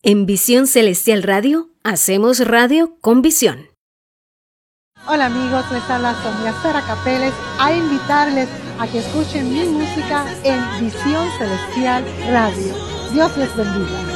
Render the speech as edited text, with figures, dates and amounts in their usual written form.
En Visión Celestial Radio, hacemos radio con visión. Hola amigos, les habla Sonia Sara Capeles a invitarles a que escuchen mi música en Visión Celestial Radio. Dios les bendiga.